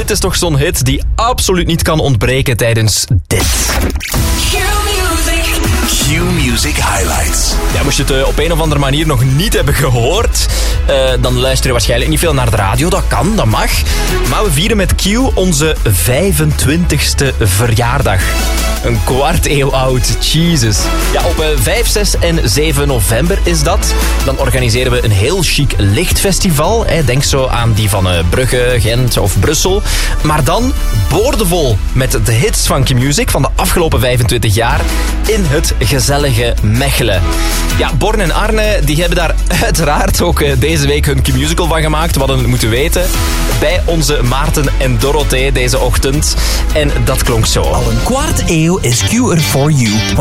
dit is toch zo'n hit die absoluut niet kan ontbreken tijdens dit. Q-Music Highlights. Ja, moest je het op een of andere manier nog niet hebben gehoord, dan luister je waarschijnlijk niet veel naar de radio. Dat kan, dat mag. Maar we vieren met Q onze 25ste verjaardag. Een kwart eeuw oud, Jesus. Ja, op 5, 6 en 7 november is dat. Dan organiseren we een heel chic lichtfestival. Denk zo aan die van Brugge, Gent of Brussel. Maar dan boordevol met de hits van Q-Music van de afgelopen 25 jaar in het gezellige Mechelen. Ja, Born en Arne die hebben daar uiteraard ook deze week hun Q-musical van gemaakt. We hadden het moeten weten. Bij onze Maarten en Dorothee deze ochtend. En dat klonk zo. Al een kwart eeuw is Q er voor you.